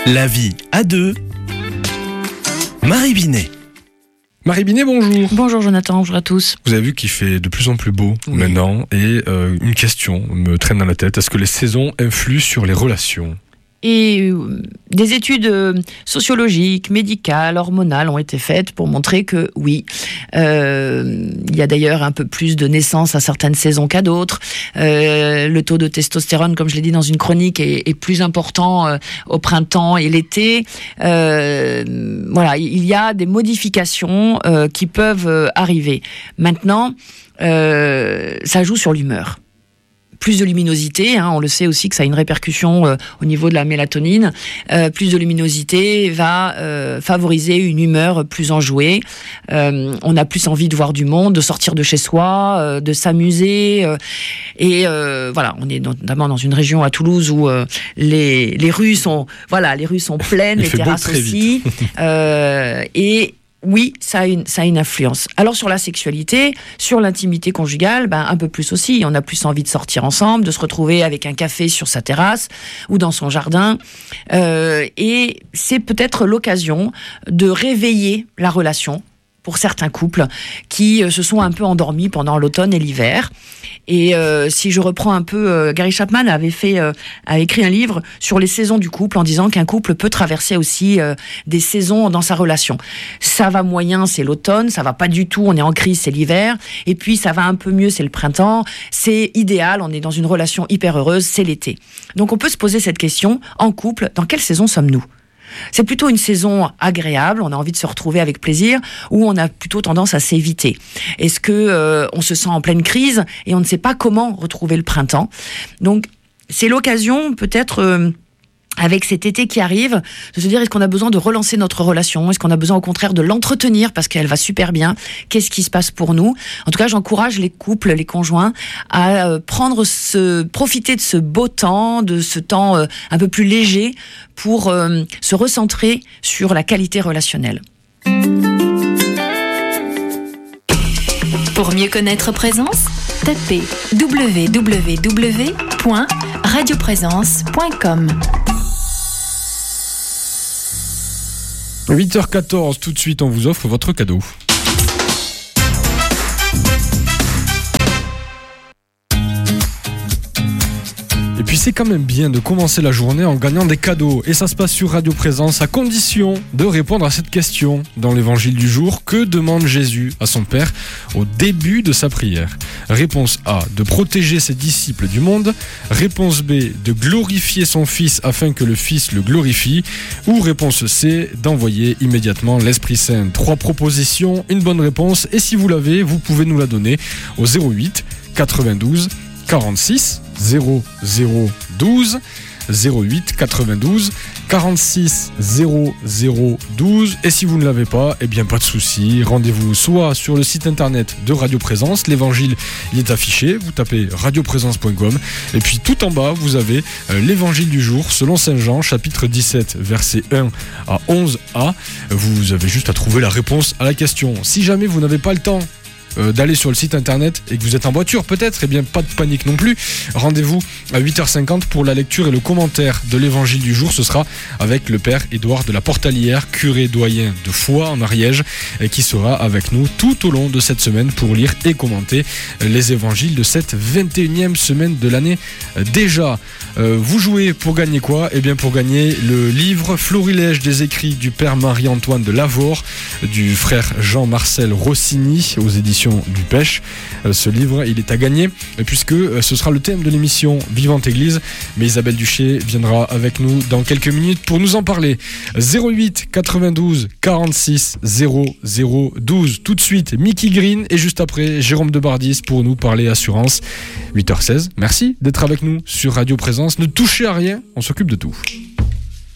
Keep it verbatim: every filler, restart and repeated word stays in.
La vie à deux. Marie Binet. Marie Binet, bonjour. Bonjour Jonathan, bonjour à tous. Vous avez vu qu'il fait de plus en plus beau oui. maintenant et euh, une question me traîne dans la tête. Est-ce que les saisons influent sur les relations ? Et euh, des études euh, sociologiques, médicales, hormonales ont été faites pour montrer que oui, euh, il y a d'ailleurs un peu plus de naissances à certaines saisons qu'à d'autres. Euh, le taux de testostérone, comme je l'ai dit dans une chronique, est, est plus important euh, au printemps et l'été. Euh, voilà, il y a des modifications euh, qui peuvent euh, arriver. Maintenant, euh, ça joue sur l'humeur. Plus de luminosité, hein, on le sait aussi que ça a une répercussion euh, au niveau de la mélatonine. Euh, plus de luminosité va euh, favoriser une humeur plus enjouée. Euh, on a plus envie de voir du monde, de sortir de chez soi, euh, de s'amuser. Euh, et euh, voilà, on est notamment dans une région à Toulouse où euh, les les rues sont voilà, les rues sont pleines, les terrasses aussi. euh, et Oui, ça a, une, ça a une influence. Alors sur la sexualité, sur l'intimité conjugale, ben, un peu plus aussi. On a plus envie de sortir ensemble, de se retrouver avec un café sur sa terrasse ou dans son jardin. Euh, et c'est peut-être l'occasion de réveiller la relation pour certains couples qui euh, se sont un peu endormis pendant l'automne et l'hiver. Et euh, si je reprends un peu, euh, Gary Chapman avait fait, euh, a écrit un livre sur les saisons du couple en disant qu'un couple peut traverser aussi euh, des saisons dans sa relation. Ça va moyen, c'est l'automne. Ça va pas du tout, on est en crise, c'est l'hiver. Et puis ça va un peu mieux, c'est le printemps. C'est idéal, on est dans une relation hyper heureuse, c'est l'été. Donc on peut se poser cette question en couple, dans quelle saison sommes-nous ? C'est plutôt une saison agréable, on a envie de se retrouver avec plaisir, ou on a plutôt tendance à s'éviter. Est-ce que euh, on se sent en pleine crise et on ne sait pas comment retrouver le printemps ? Donc c'est l'occasion peut-être euh, avec cet été qui arrive, de se dire est-ce qu'on a besoin de relancer notre relation ? Est-ce qu'on a besoin au contraire de l'entretenir parce qu'elle va super bien ? Qu'est-ce qui se passe pour nous ? En tout cas, j'encourage les couples, les conjoints à prendre ce, profiter de ce beau temps, de ce temps euh, un peu plus léger pour euh, se recentrer sur la qualité relationnelle. Pour mieux connaître Présence, tapez w w w point radio présence point com. huit heures quatorze, tout de suite on vous offre votre cadeau. Et puis c'est quand même bien de commencer la journée en gagnant des cadeaux. Et ça se passe sur Radio Présence à condition de répondre à cette question dans l'évangile du jour. Que demande Jésus à son Père au début de sa prière ? Réponse A, de protéger ses disciples du monde. Réponse B, de glorifier son Fils afin que le Fils le glorifie. Ou réponse C, d'envoyer immédiatement l'Esprit Saint. Trois propositions, une bonne réponse. Et si vous l'avez, vous pouvez nous la donner au zéro huit quatre-vingt-douze quarante-six zéro zéro douze zéro huit quatre-vingt-douze quarante-six zéro zéro douze. Et si vous ne l'avez pas, eh bien pas de souci, rendez-vous soit sur le site internet de Radio Présence, l'évangile y est affiché, vous tapez radio présence point com et puis tout en bas vous avez euh, l'évangile du jour selon Saint Jean, chapitre dix-sept, versets un à onze a. Vous avez juste à trouver la réponse à la question. Si jamais vous n'avez pas le temps d'aller sur le site internet et que vous êtes en voiture peut-être, eh bien pas de panique non plus. Rendez-vous à huit heures cinquante pour la lecture et le commentaire de l'évangile du jour. Ce sera avec le père Édouard de la Portalière, curé doyen de Foix en Ariège, et qui sera avec nous tout au long de cette semaine pour lire et commenter les évangiles de cette vingt et unième semaine de l'année déjà. Euh, vous jouez pour gagner quoi ? Eh bien pour gagner le livre Florilège des écrits du père Marie-Antoine de Lavore, du frère Jean-Marcel Rossini aux éditions du Pêche. Euh, ce livre, il est à gagner puisque euh, ce sera le thème de l'émission Vivante Église. Mais Isabelle Duché viendra avec nous dans quelques minutes pour nous en parler. zéro huit quatre-vingt-douze quarante-six zéro zéro douze. Tout de suite, Mickey Green et juste après, Jérôme Debardis pour nous parler assurance. huit heures seize. Merci d'être avec nous sur Radio Présence. Ne touchez à rien, on s'occupe de tout.